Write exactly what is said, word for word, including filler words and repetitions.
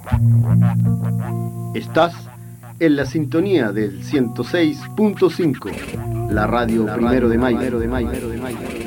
Estás en la sintonía del ciento seis punto cinco, la radio, la Primero, de Mayo, de Mayo, de Mayo.